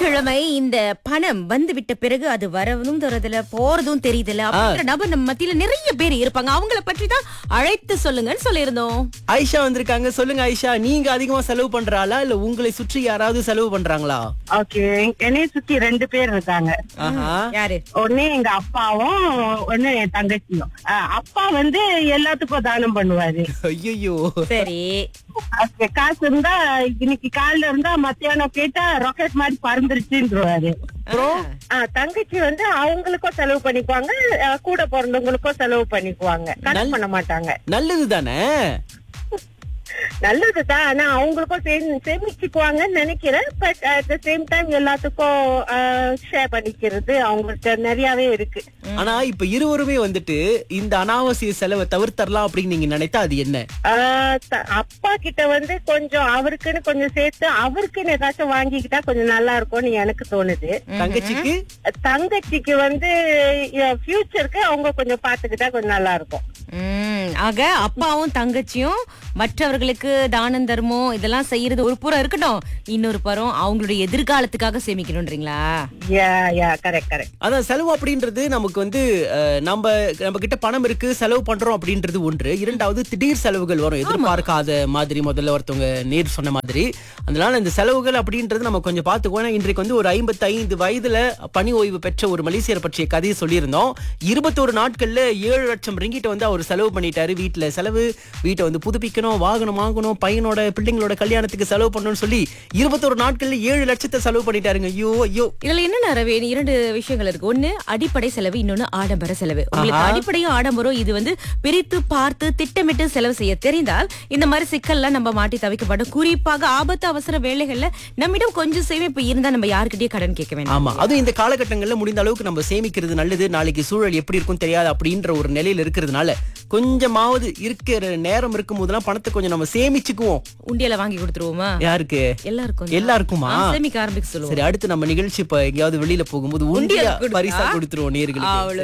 வெள்ளிக்கிழமை இந்த பணம் வந்து விட்ட பிறகு அது வரவும் தரதுல போறதும் தெரியுதுல அப்படின்ற நபர் நம்ம மத்தியில நிறைய பேர் இருப்பாங்க. அவங்கள பற்றி தான் அழைத்து சொல்லுங்கன்னு சொல்லியிருந்தோம். ஐஷா வந்திருக்காங்க. சொல்லுங்க ஐஷா, நீங்க அதிகமா செலவு பண்றாளா இல்ல உங்களை சுற்றி யாராவது செலவு பண்றாங்களா? ஓகே, என்னைய சுத்தி 2 பேர் இருக்காங்க. யாரு? ஒண்ணு எங்க அப்பாவும் ஒண்ணு என் தங்கச்சியும். அப்பா வந்து எல்லாத்துக்கும் தானம் பண்ணுவாரு. ஐயோ, சரி. காசு இருந்தா இன்னைக்கு காலைல இருந்தா மத்தியானம் கேட்டா ராக்கெட் மாதிரி பறந்துருச்சுன்றாரு. தங்கச்சி வந்து அவங்களுக்கும் செலவு பண்ணிக்குவாங்க, கூட பிறந்தவங்களுக்கும் செலவு பண்ணிக்குவாங்க, கணக்கு பண்ண மாட்டாங்க. நல்லது தானே? நல்லதுதான். ஆனா அவங்களுக்கும் சேமிச்சுக்குவாங்கன்னு நினைக்கிறேன். But at the same time எல்லாத்துக்கும் ஷேர் பண்ணிக்கிறது அவங்கள்ட்ட நிறையவே இருக்கு. ஆனா இப்ப இருவருமே வந்துட்டு இந்த அனாவசிய செலவை தவிர்த்தரலாம் அப்படின்னு நீங்க நினைத்தா அது என்ன? அப்பா கிட்ட வந்து கொஞ்சம் அவருக்குன்னு கொஞ்சம் சேர்த்து அவருக்குன்னு ஏதாச்சும் வாங்கிக்கிட்டா கொஞ்சம் நல்லா இருக்கும்னு எனக்கு தோணுது. தங்கச்சிக்கு வந்து ஃபியூச்சருக்கு அவங்க கொஞ்சம் பாத்துக்கிட்டா கொஞ்சம் நல்லா இருக்கும். ஆக அப்பாவும் தங்கச்சியும் மற்றவர்களுக்கு தானம் தர்மம் இதெல்லாம் செய்யறது ஒரு புறம் இருக்கட்டும், இன்னொரு புறம் அவங்களுடைய எதிர்காலத்துக்காக சேமிக்கணும்ன்றீங்களா? அதான் செலவு அப்படின்றது நமக்கு வந்து நம்ம கிட்ட பணம் இருக்கு செலவு பண்றோம் அப்படின்றது ஒன்று. இரண்டாவது திடீர் செலவுகள் வரும், எதிர்பார்க்காத மாதிரி. முதல்ல ஒருத்தவங்க நேர் சொன்ன மாதிரி. அதனால இந்த செலவுகள் அப்படின்றது நம்ம கொஞ்சம் பார்த்துக்கோம். இன்றைக்கு வந்து ஒரு 55 வயதுல பணி ஓய்வு பெற்ற ஒரு மலேசியர் பற்றிய கதையை சொல்லியிருந்தோம். 21 நாட்கள்ல 7 லட்சம் ரிங்கிட்ட வந்து அவர் செலவு பண்ணிட்டாரு. வீட்டுல செலவு, வீட்டை வந்து புதுப்பிக்கணும், வாகனம் வாங்கணும், பையனோட பிள்ளைங்களோட கல்யாணத்துக்கு செலவு பண்ணணும்னு சொல்லி 21 நாட்கள்ல 7 லட்சத்தை செலவு பண்ணிட்டாருங்க. ஐயோ ஐயோ. இதுல என்ன ரவேணி, 2 விஷயங்கள் இருக்கு. ஒண்ணு அடிப்படை செலவு, இன்னொன்னு ஆடம்பர செலவு. உங்களுக்கு அடிப்படையும் ஆடம்பரம் இது வந்து பிரித்து பார்த்து திட்டமிட்டு செலவு செய்ய தெரிந்தால் இந்த மாதிரி சிக்கல்லாம் நம்ம மாட்டி தவிக்கப்படும். குறிப்பாக ஆபத்து அவசர வேலைகள்ல நம்மிடம் கொஞ்சம் சேமிப்பு இருந்தா நம்ம யாருக்கிட்டயே கடன் கேட்க வேண்டாம். ஆமா, அதுவும் இந்த காலகட்டங்கள்ல முடிந்த அளவுக்கு நம்ம சேமிக்கிறது நல்லது. நாளைக்கு சூழல் எப்படி இருக்கும் தெரியாது அப்படின்ற ஒரு நிலையில இருக்கிறதுனால கொஞ்சமாவது இருக்கிற நேரம் இருக்கும் போதெல்லாம் பணத்தை கொஞ்சம் நம்ம சேமிச்சுக்குவோம். உண்டியல வாங்கி கொடுத்துருவோமா? யாருக்கு? எல்லாருக்குமா? சேமிக்க ஆரம்பிக்க சொல்லுவோம். சரி, அடுத்து நம்ம நிகழ்ச்சி இப்ப எங்கேயாவது வெளியில போகும்போது உண்டியா பரிசா கொடுத்துருவோம் நேயர்களுக்கு.